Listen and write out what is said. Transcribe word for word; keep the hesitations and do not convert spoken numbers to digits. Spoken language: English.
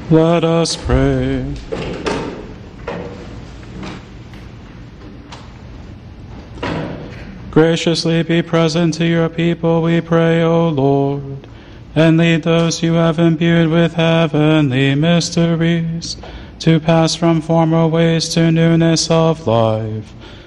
Let us pray. Graciously be present to your people, we pray, O Lord, and lead those you have imbued with heavenly mysteries to pass from former ways to newness of life.